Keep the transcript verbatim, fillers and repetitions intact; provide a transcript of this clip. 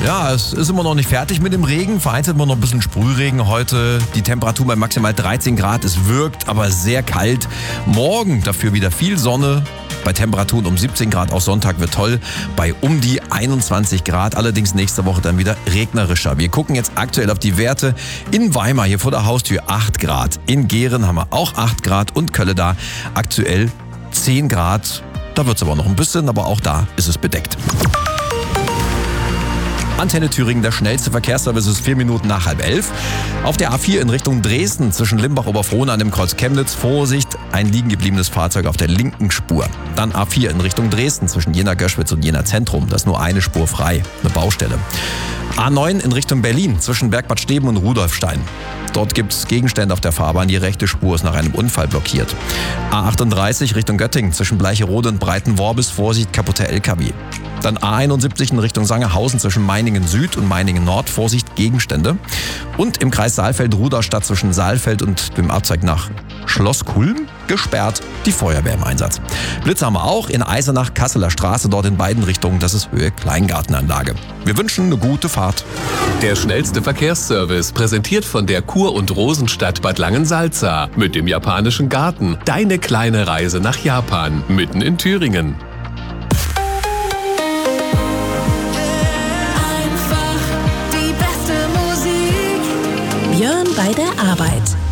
Ja, es ist immer noch nicht fertig mit dem Regen. Vereinzelt immer noch ein bisschen Sprühregen heute. Die Temperatur bei maximal dreizehn Grad. Es wirkt aber sehr kalt. Morgen dafür wieder viel Sonne. Bei Temperaturen um siebzehn Grad. Auch Sonntag wird toll. Bei um die einundzwanzig Grad. Allerdings nächste Woche dann wieder regnerischer. Wir gucken jetzt aktuell auf die Werte. In Weimar hier vor der Haustür acht Grad. In Gehren haben wir auch acht Grad. Und Kölle da aktuell zehn Grad. Da wird es aber noch ein bisschen. Aber auch da ist es bedeckt. Antenne Thüringen, der schnellste Verkehrsservice ist vier Minuten nach halb elf. Auf der A vier in Richtung Dresden zwischen Limbach-Oberfrohna an dem Kreuz Chemnitz. Vorsicht, ein liegen gebliebenes Fahrzeug auf der linken Spur. Dann A vier in Richtung Dresden zwischen Jena-Göschwitz und Jena-Zentrum. Da ist nur eine Spur frei, eine Baustelle. A neun in Richtung Berlin zwischen Bergbad Steben und Rudolfstein. Dort gibt es Gegenstände auf der Fahrbahn. Die rechte Spur ist nach einem Unfall blockiert. A achtunddreißig Richtung Göttingen zwischen Bleicherode und Breitenworbis. Vorsicht, kaputter L K W. Dann A einundsiebzig in Richtung Sangerhausen zwischen Meiningen Süd und Meiningen Nord. Vorsicht, Gegenstände. Und im Kreis Saalfeld-Ruderstadt zwischen Saalfeld und dem Abzweig nach Schloss Kulm gesperrt. Die Feuerwehr im Einsatz. Blitze haben wir auch in Eisenach, Kasseler Straße, dort in beiden Richtungen. Das ist Höhe Kleingartenanlage. Wir wünschen eine gute Fahrt. Der schnellste Verkehrsservice, präsentiert von der Kur- und Rosenstadt Bad Langensalza. Mit dem japanischen Garten. Deine kleine Reise nach Japan. Mitten in Thüringen. Björn bei der Arbeit.